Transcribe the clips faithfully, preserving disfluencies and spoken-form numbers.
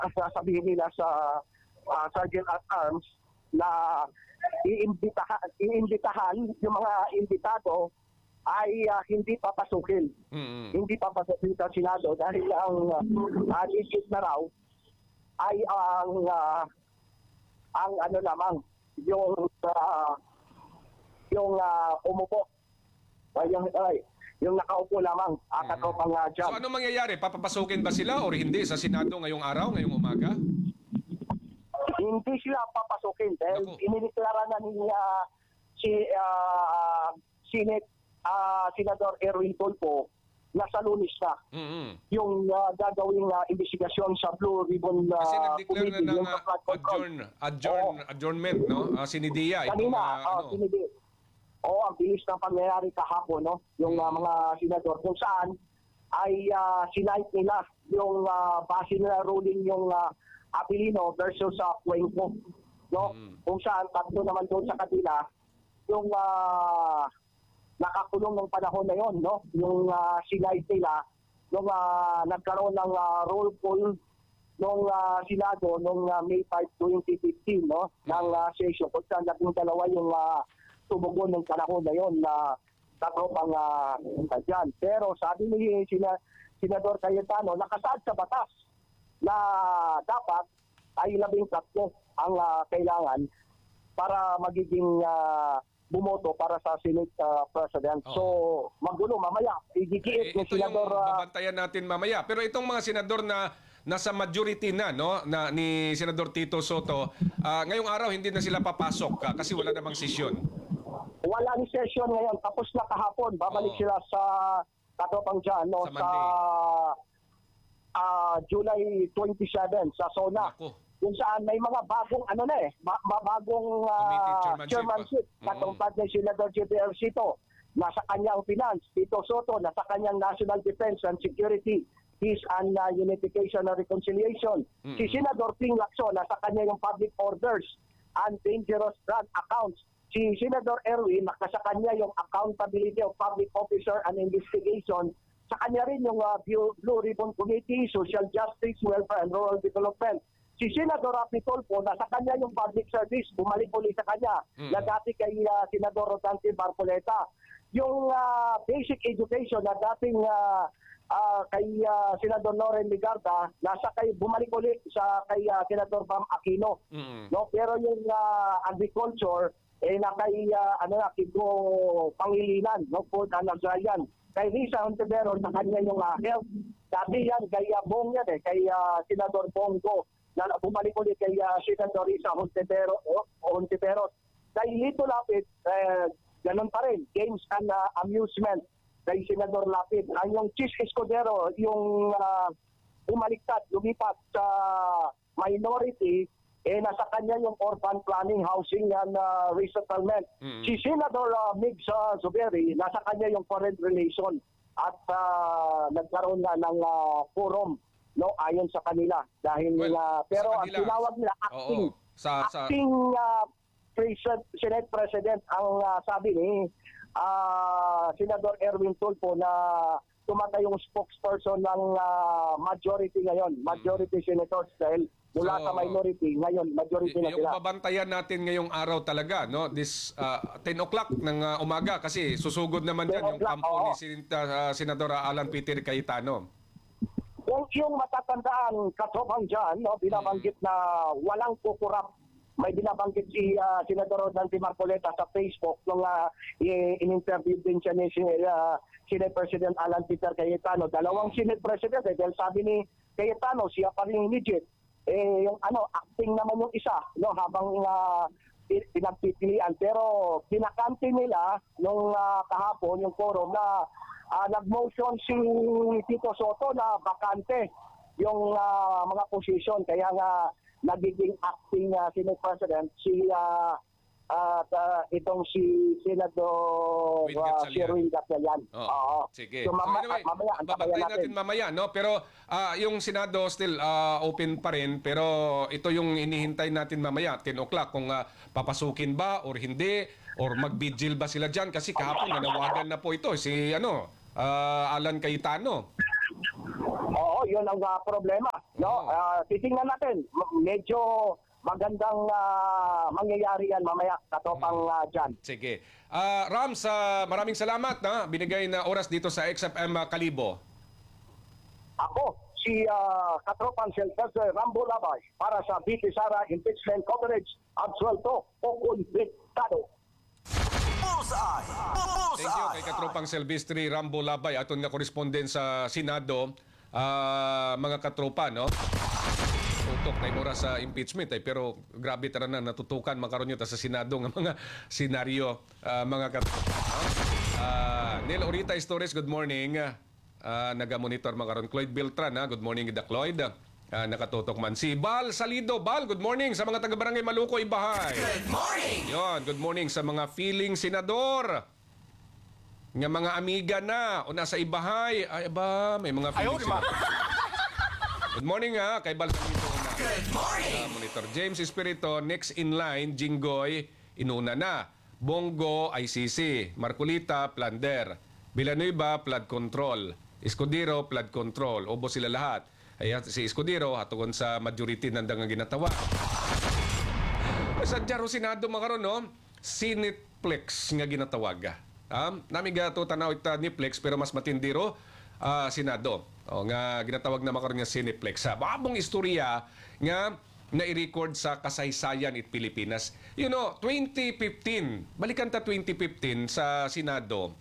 ang sasabihin nila sa uh, Sergeant at Arms na iimbitahan, iimbitahan yung mga imbitado ay uh, hindi papasukin. Mm-hmm. Hindi papasukin sa Senado dahil ang uh, legit na raw ay ang uh, ang ano lamang yung uh, yung uh, umupo ay yung, ay, yung nakaupo lamang at Mm-hmm. ako pang uh, dyan. So ano mangyayari? Papapasukin ba sila or hindi sa Senado ngayong araw, ngayong umaga? Hindi sila papasukin dahil Naku. inineklara na niya si uh, Senate uh, Senador Erwin Tulfo na sa Lunes na Mm-hmm. yung uh, gagawing uh, investigasyon sa Blue Ribbon uh, Kasi nag-declare Committee, na ng yung uh, flood control. adjourn, adjourn, adjournment, no? Uh, sinidiya. Itong, Kanina, uh, uh, ano. sinidi. Oo, ang bilis ng pangyayari kahapon, no? Yung uh, mga senador kung saan ay uh, sinight nila yung uh, base nila ruling yung uh, Apilino versus sa uh, Cuenco, no? Mm. Kung saan tatlo naman doon sa kanila yung uh, nakakulong ng panahon na yon, no? Yung uh, sinight nila nung uh, nagkaroon ng uh, roll call nung uh, Senado nung uh, May fifth, twenty fifteen, no? Ng uh, session kung saan naging dalawa yung uh, tumugon ng panahon na yon na katropang uh, dyan. Pero sabi ni Sina, Senador Cayetano, nakasaad sa batas na dapat ay labing tatlo ang uh, kailangan para magiging uh, bumoto para sa Senate uh, President. Oo. So, magulo mamaya. Igigiit Eh, ni ito yung Senador... uh, babantayan natin mamaya. Pero itong mga senador na nasa majority na, no, na ni Senador Tito Soto, ah, ngayong araw hindi na sila papasok ah, kasi wala namang sesyon. wala ni session ngayon. Tapos na kahapon. Babalik Oo. sila sa katropang dyan, no? Sa Sa, Monday. ah, July twenty-seventh sa SONA. Naku. Kung saan may mga bagong ano na eh, ma- ma- bagong ah, Committee chairmanship. chairmanship. Mm. Katungkad ni Senador J B L Cito. Nasa kanyang finance. Tito Soto, nasa kanyang national defense and security, peace and uh, unification and reconciliation. Mm. Si Senador Ping Lacson, nasa kanya yung public orders and dangerous drug accounts. Si Senador Erwin, nasa kanya yung accountability of public officer and investigation. Sa kanya rin yung uh, Blue, Blue Ribbon Committee, Social Justice, Welfare and Rural Development. Si Senador Rapi Tulfo, nasa kanya yung public service, bumalik ulit sa kanya, Mm. na dati kay uh, Senador Rodante Barcoleta. Yung uh, basic education na dating uh, uh, kay uh, Senador Loren Ligarda, nasa kay bumalik ulit sa kay uh, Senador Bam Aquino. Mm. No, pero yung uh, agriculture eh na kay uh, ano na Kigo Pangilinan, no, Food and Agrarian. Kay Risa Hontiveros, sa kanya yung uh, health. Dati yan kay uh, Bong yan eh, kay uh, Senador Bongo. Na bumalik ulit kay uh, Senador Risa Hontiveros, oh, Hontiveros. Kay Lito Lapid, eh, ganun pa rin, games and uh, amusement kay Senador Lapid. Ang yung Chis Escudero, yung uh, bumaliktad, lumipat sa minority, eh nasa kanya yung urban planning, housing and uh, resettlement. Mm. Si Senador uh, Migs uh, Zuberi, nasa kanya yung foreign relation at uh, nagkaroon na ng uh, forum, no, ayon sa kanila. Dahil Well, uh, pero sa ang kanila, tinawag nila acting, oo, sa- sa- acting uh, President, Senate President ang uh, sabi ni uh, Senador Erwin Tulfo na tumatay yung spokesperson ng uh, majority ngayon, majority senators dahil mula So, sa minority, ngayon majority na Y- yung sila. babantayan natin ngayong araw talaga, no? This uh, ten o'clock ng uh, umaga kasi susugod naman ten dyan yung o'clock, kampo ni oo. Sin- uh, Senador Alan Peter Cayetano. Kung yung matatandaan katropang dyan, no, binabanggit Hmm. na walang kukurap. May binabanggit si uh, Senador Rodante Marcoleta sa Facebook nung uh, in-interview din siya ni uh, Senate President Alan Peter Cayetano. Dalawang Senate President eh, dahil sabi ni Cayetano, siya pa rin legit. Eh, yung ano, acting naman yung isa, no, habang uh, pinagpipilian. Pero pinakante nila nung uh, kahapon, yung forum na uh, nag-motion si Tito Soto na bakante yung uh, mga position. Kaya nga nagiging acting uh, Senate President si uh, at uh, itong si Senador Win uh, Gatchalian. Sherwin Gatchalian. Oo. Oo. Sige. So, mama, So anyway, mamaya, antabayan babantayan natin. natin mamaya, no? Pero ah, yung Senado still ah, open pa rin, pero ito yung inihintay natin mamaya, ten o'clock, kung ah, papasukin ba or hindi, or mag-vigil ba sila dyan. Kasi kahapon nanawagan na po ito, si ano, ah, Alan Cayetano. Oo, yun ang uh, problema. No, ah, titingnan natin. M- Medyo magandang ah, mangyayari yan mamaya katopang uh, dyan. Sige. Ah, Rams, ah, maraming salamat na binigay na oras dito sa X F M ah, Kalibo. Ako, si uh, Katropang Selfie Rambo Labay para sa B T Sara Impeachment Coverage, absuelto o konfliktado. Bullseye! Thank you kay Katropang Silvestre Rambo Labay, aton nga korespondent sa Senado. Ah, mga katropa, no? Tutok na mura sa impeachment, eh, pero grabe tara na natutukan makaroon nyo ta sa Senado nga mga senaryo, ah, mga katropa. Ah, Neil Orita Torres, good morning. Ah, naga-monitor makaroon. Cloyd Beltran, ha? Good morning, Ida Cloyd. Ah, nakatutok man. Si Bal Salido. Bal, good morning sa mga taga-barangay Maluko, Ibahay. Good morning! Yon, good morning sa mga feeling senador. Nga mga amiga na o nasa Ibahay. Ay ba, may mga feeling senador. Good morning ha, kay Bal Salido na. Good morning! Ah, Monitor James Espirito, next in line, Jinggoy, inuna na. Bongo, I C C. Marcolita, Plander. Villanueva, flood control. Escudero, flood control. Obo sila lahat. Ay, si Escudero, hatugon sa majority nandang nga ginatawa. Sa Jaro Senado makaroon, no? Sinetplex nga ginatawag. Um, nami gato tanaw ita ni Plex, pero mas matindiro, ah, Senado. O, nga ginatawag na makaroon nga Sineplex. Ha? Babong istorya nga na-record sa kasaysayan it Pilipinas. You know, twenty fifteen, balikan ta twenty fifteen sa Senado,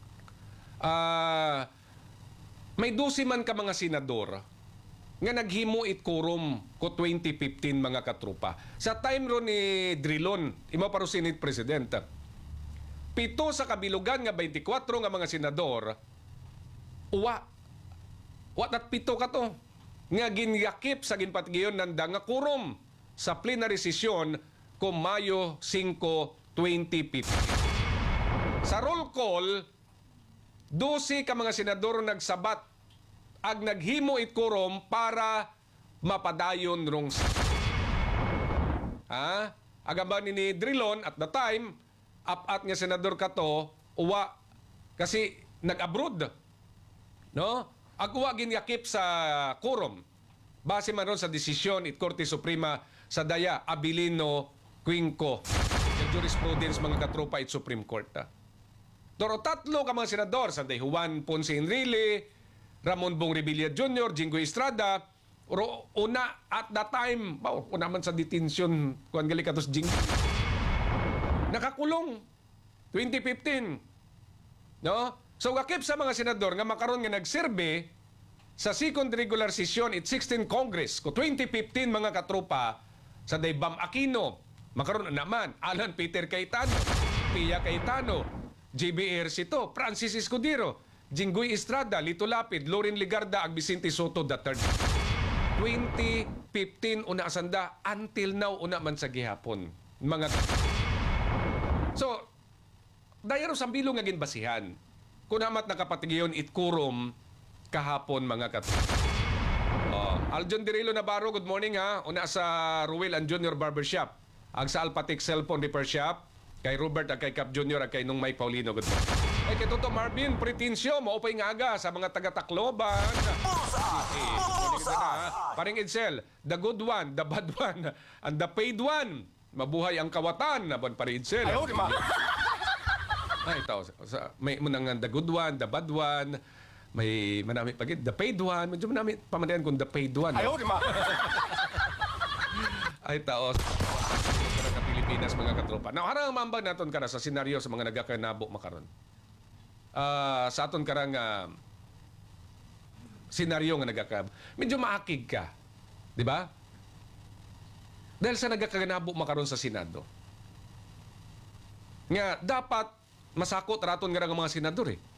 ah, may dosi man ka mga senador nga naghimo it quorum ko twenty fifteen mga katrupa. Sa time ro ni Drilon, imo paro Senate President, pito sa kabilugan nga twenty-four nga mga senador, uwa. What at pito ka to? Nga ginyakip sa ginpatigiyon nanda nga quorum sa plenary session ko Mayo five, twenty fifteen. Sa roll call, dosi ka mga senador nagsabat ag naghimo it quorum para mapadayon rong ha? Agaba ni ni Drilon at the time, apat nga senador kato, uwa kasi nag-abroad. No? Ag uwa ginyakip sa quorum. Base man ron sa desisyon it Korte Suprema sa Daya Abilino Quinco. Yung jurisprudence mga katropa it Supreme Court. Ha? Toro tatlo ka mga senador, Sanday Juan Ponce Enrile, Ramon Bong Revilla Junior, Jinggoy Estrada, ro una at that time, wow, una man sa detention, kuan gali katos Jing. Nakakulong twenty fifteen. No? So gakip sa mga senador nga makaron nga nagserbe sa second regular session it sixteenth Congress ko twenty fifteen mga katropa sa Bam Aquino, makaron na naman Alan Peter Cayetano, Pia Cayetano, J B Ercito, Francis Escudero, Jinggoy Estrada, Lito Lapid, Loren Ligarda, ag Vicente Soto the third. twenty fifteen una asanda until now una man sa gihapon. Mga So, dayaro sa bilo nga ginbasihan. Kung namat nakapatigiyon it quorum kahapon mga kat. Oh, Aljon Dirilo Navarro, good morning ha. Una sa Ruel and Junior Barbershop. Ag sa Alpatic Cellphone Repair Shop. Kay Robert at kay Cap Junior at kay Nung Mike Paulino. Good morning. Ay kay Toto Marvin Pretensyo, maupay nga aga sa mga taga-Tacloban. Bullseye! Bullseye! Paring Edsel, the good one, the bad one, and the paid one. Mabuhay ang kawatan, nabon paring Edsel. Ayaw, di ba? Ay, ito. Sa, may munang the good one, the bad one, may manami pagit, the paid one. Medyo manami pamandayan kung the paid one. Ayaw, di ba? Ay, taos. Sa mga Pilipinas, mga katropa. Now, harang mambag naton ka na sa senaryo sa mga nagakanabo makaron. Uh, sa aton karang uh, senaryo nga nagakab. Medyo maakig ka. Di ba? Dahil sa nagakaganabo makaron sa Senado. Nga, dapat masakot raton nga nga mga senador eh.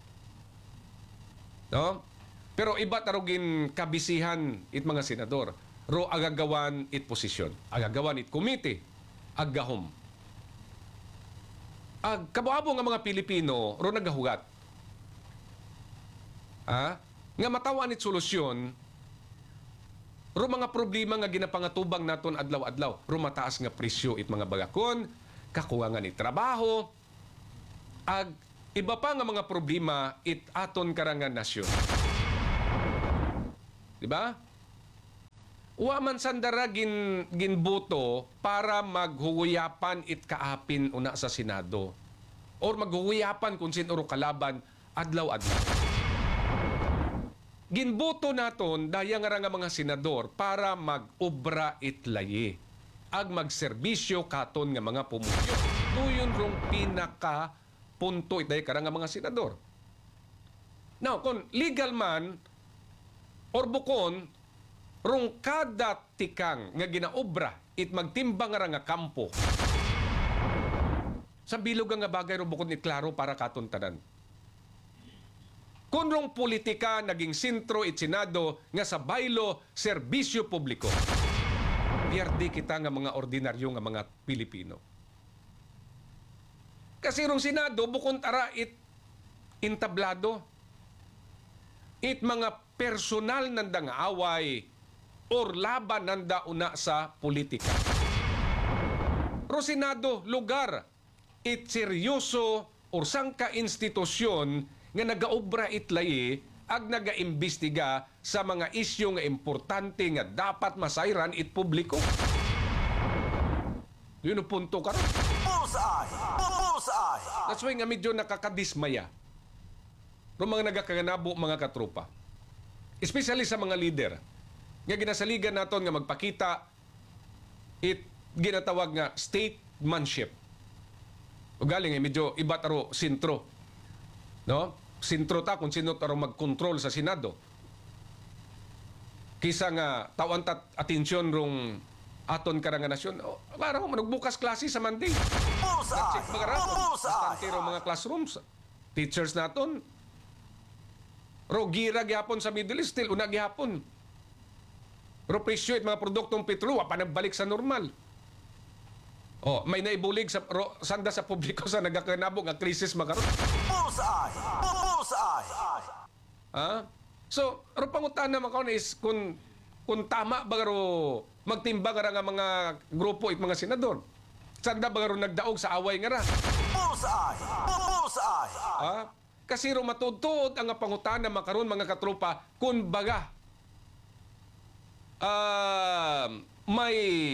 No? Pero iba tarugin kabisihan it mga senador. Ro agagawan it posisyon. Agagawan it committee. Aggahom. Ag kabuabo nga mga Pilipino ro nagahugat. Ha? Nga matawan it solusyon ro mga problema nga ginapangatubang naton adlaw-adlaw. Ro mataas nga presyo it mga bagakon, kakuwangan it trabaho, ag iba pa nga mga problema it aton karangan nasyon. Di ba? Wa man sandara gin ginbuto para maghuguyapan it kaapin una sa Senado. Or maghuguyapan kung sinuro kalaban adlaw-adlaw. Ginbuto naton daya nga nga mga senador para mag-obra itlayi. Ag magserbisyo katon nga mga pumuyo. Duyon rong pinaka punto itay karang nga mga senador. Now, kung legal man or bukon rong kada tikang nga ginaobra it magtimbang nga nga kampo. Sa bilog nga bagay ro bukod it klaro para katon tanan. Kung rong politika naging sentro it Senado nga sa baylo serbisyo publiko. Biyardi kita nga mga ordinaryo nga mga Pilipino. Kasi rong Senado bukod tara it intablado. It mga personal nanda nga away or laban nanda una sa politika. Ro Senado, lugar, it seryoso or sangka institusyon nga nagaobra itlayi ag nagaimbestiga sa mga isyu nga importante nga dapat masayran it publiko. Yun ang punto karon. Bullseye! Bullseye! That's why nga medyo nakakadismaya. Ro mga nagakaganabo mga katropa. Especially sa mga leader. Nga ginasaligan naton nga magpakita it ginatawag nga statesmanship. O galing eh, medyo iba taro sintro. No? Sintro ta kung sino taro mag-control sa Senado. Kisa nga tawan tat atensyon rong aton karang nga nasyon. O, para mo manugbukas klase sa Monday. Bullseye! Check magarapon. Bullseye! Bastante ro mga classrooms. Teachers naton. Ro gira gyapon sa Middle East, still una gyapon. Ro presyo it mga produktong petrol wa pa nagbalik sa normal. Oh, may naibulig sa ro, sanda sa publiko sa nagakanabo nga krisis makaron. Bullseye! Bullseye! Ha? So, ro pangutana makaon is kung kung tama ba ro magtimbang ra nga mga grupo it mga senador. Sanda ba ro nagdaog sa away nga ra? Bullseye! Bullseye! Ha? Kasi ro matudtod ang pangutana makaron mga katropa kung baga uh, may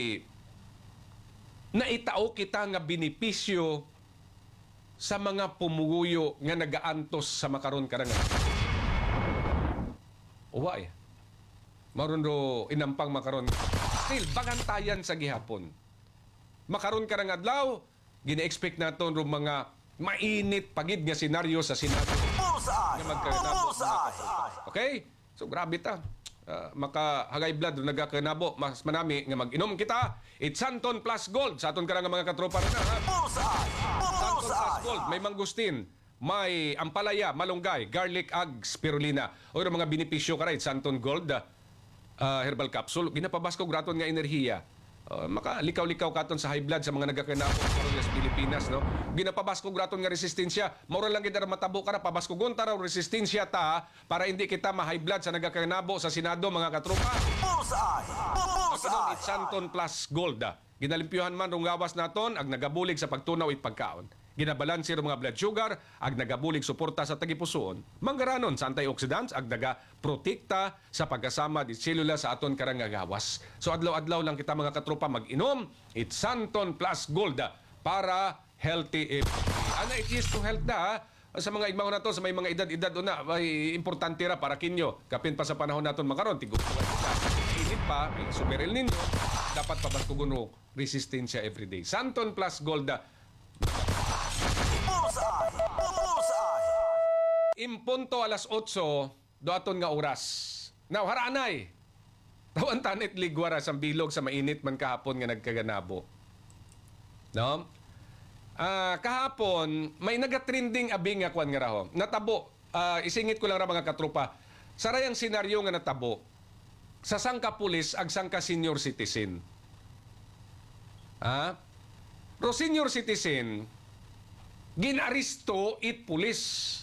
naitao kita nga benepisyo sa mga pumuguyo nga nagaantos sa makaron karangan. Uway. Maron ro inampang makaron. Still, bagantayan sa gihapon. Makaron karang adlaw, gina-expect naton ro mga mainit pagid nga senaryo sa Senado. Bullseye! Nga magkanabo mga Bullseye! katropa. Okay? So grabe ta. Uh, maka hagay blood nagakanabo mas manami nga mag-inom kita. It's Santon Plus Gold sa aton karang mga katropa na. Ha? Bullseye! Santon Plus Bullseye! Gold, may mangustin, may ampalaya, malunggay, garlic, ag, spirulina. O yung mga benepisyo ka rin, Santon Gold, uh, herbal capsule, ginapabasko graton nga enerhiya. Uh, maka likaw-likaw katon sa high blood sa mga nagakanabo karon sa Pilipinas, no. Ginapabasko graton nga resistensya. Mura lang gid matabo ka na pabaskugon ta raw resistensya ta para hindi kita ma-high blood sa nagakanabo sa Senado mga katropa. Bullseye! Kanon Bullseye! it Santon Plus Gold. ah. Ginalimpyuhan man rong gawas naton ag nagabulig sa pagtunaw it pagkaon. Ginabalanse rong mga blood sugar ag nagabulig suporta sa tagipusoon. Manggaranon sa antioxidants ag naga-protekta sa pagkasama di selula sa aton karang nga gawas. So adlaw-adlaw lang kita mga katropa mag-inom it Santon Plus Gold ah, para healthy everyday. Ana it is to health da ah. Sa mga igmao nato sa may mga edad-edad una ay importante ra para kinyo. Kapin pa sa panahon naton makaron tigutugan kita. Init pa, may super El Nino, dapat pabaskugon ro resistensya everyday. Santon Plus Gold ah, Bullseye! Bullseye! impunto alas otso do aton nga oras. Now haranay. Tawan tanit ligwara sa bilog sa mainit man kahapon nga nagkaganabo. No? Ah, kahapon may nagatrending abing nga kwan nga raho. Natabo. Ah, isingit ko lang ra mga katropa. Sarayang senaryo nga natabo sa sangka pulis ag sangka senior citizen. Ah? Ro senior citizen ginaristo it pulis.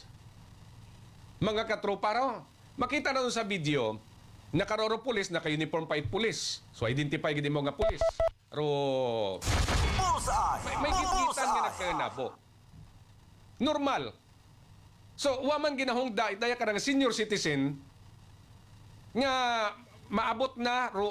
Mga katropa raw. Makita na doon sa video, nakaroro pulis, naka-uniform pa it pulis. So identify gid mo nga pulis. Ro Bullseye! may, may gitgitan nga nagkanabo. Normal. So, waman ginahong da, daya ka ng senior citizen nga maabot na ro